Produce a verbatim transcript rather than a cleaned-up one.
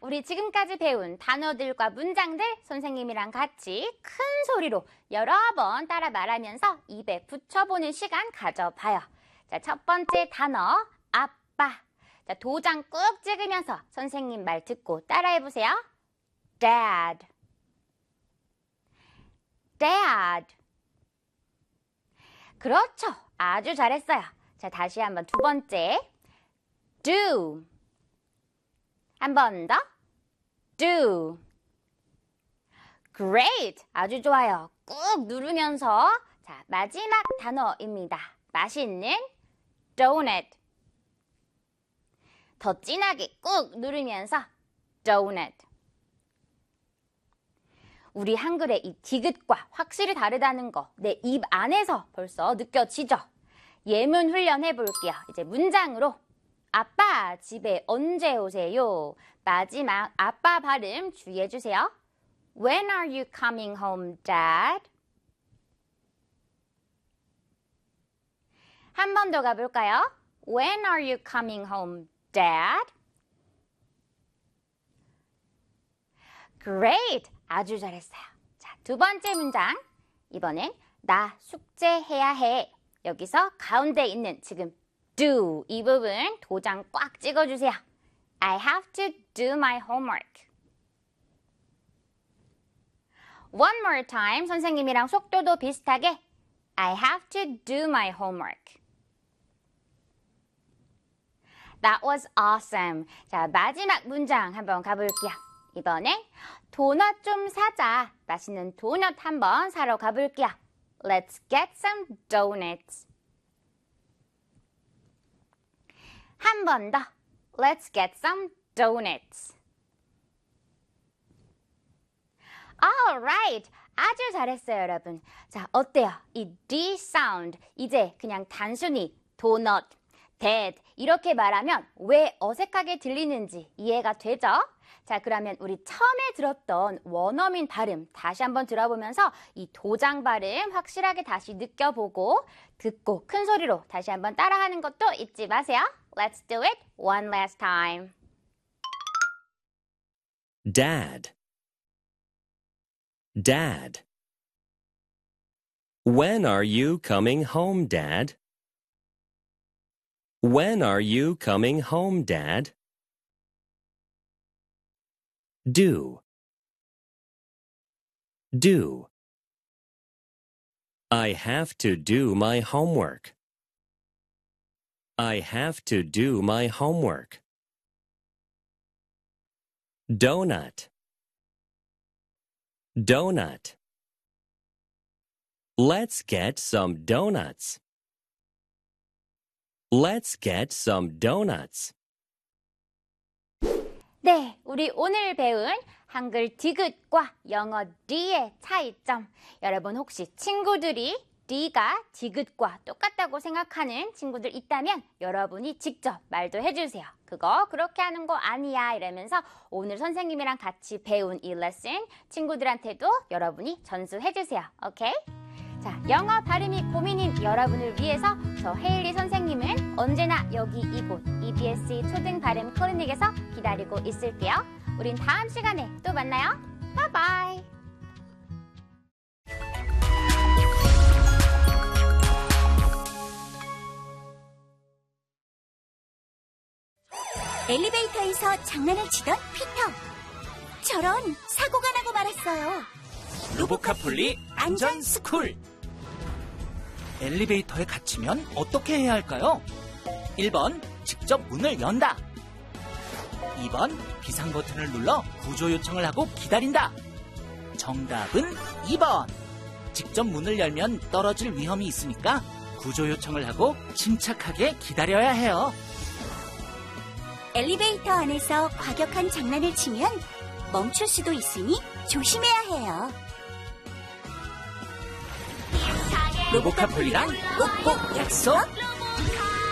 우리 지금까지 배운 단어들과 문장들 선생님이랑 같이 큰 소리로 여러 번 따라 말하면서 입에 붙여보는 시간 가져봐요. 자, 첫 번째 단어, 아빠. 자, 도장 꾹 찍으면서 선생님 말 듣고 따라해보세요. Dad. Dad. 그렇죠. 아주 잘했어요. 자, 다시 한번 두 번째. Do. 한 번 더. Do. Great. 아주 좋아요. 꾹 누르면서 자, 마지막 단어입니다. 맛있는 donut. 더 진하게 꾹 누르면서 donut. 우리 한글의 이 디귿과 확실히 다르다는 거 내 입 안에서 벌써 느껴지죠? 예문 훈련 해볼게요. 이제 문장으로 아빠 집에 언제 오세요? 마지막 아빠 발음 주의해주세요. When are you coming home, Dad? 한 번 더 가볼까요? When are you coming home, Dad? Great! 아주 잘했어요. 자, 두 번째 문장. 이번엔 나 숙제해야 해. 여기서 가운데 있는 지금 do 이 부분 도장 꽉 찍어주세요. I have to do my homework. One more time. 선생님이랑 속도도 비슷하게 I have to do my homework. That was awesome. 자, 마지막 문장 한번 가볼게요. 이번엔 도넛 좀 사자. 맛있는 도넛 한번 사러 가볼게요. Let's get some donuts. 한 번 더. Let's get some donuts. Alright. 아주 잘했어요, 여러분. 자, 어때요? 이 D 사운드. 이제 그냥 단순히 도넛, that 이렇게 말하면 왜 어색하게 들리는지 이해가 되죠? 자, 그러면 우리 처음에 들었던 원어민 발음 다시 한번 들어보면서 이 도장 발음 확실하게 다시 느껴보고 듣고 큰 소리로 다시 한번 따라하는 것도 잊지 마세요. Let's do it one last time. Dad. Dad. When are you coming home, Dad? When are you coming home, Dad? Do. Do. I have to do my homework. I have to do my homework. Donut. Donut. Let's get some donuts. Let's get some donuts. 네, 우리 오늘 배운 한글 디귿과 영어 D의 차이점. 여러분 혹시 친구들이 D가 디귿과 똑같다고 생각하는 친구들 있다면 여러분이 직접 말도 해주세요. 그거 그렇게 하는 거 아니야 이러면서 오늘 선생님이랑 같이 배운 이 레슨 친구들한테도 여러분이 전수해주세요. 오케이? 자, 영어 발음이 고민인 여러분을 위해서 저 헤일리 선생님은 언제나 여기 이곳 이비에스 초등 발음 클리닉에서 기다리고 있을게요. 우린 다음 시간에 또 만나요. 바이바이. 엘리베이터에서 장난을 치던 피터. 저런 사고가 나고 말았어요. 로보카폴리 안전스쿨. 엘리베이터에 갇히면 어떻게 해야 할까요? 일 번 직접 문을 연다. 이 번 비상 버튼을 눌러 구조 요청을 하고 기다린다. 정답은 이 번. 직접 문을 열면 떨어질 위험이 있으니까 구조 요청을 하고 침착하게 기다려야 해요. 엘리베이터 안에서 과격한 장난을 치면 멈출 수도 있으니 조심해야 해요. 로보카폴리랑 꼭꼭 약속.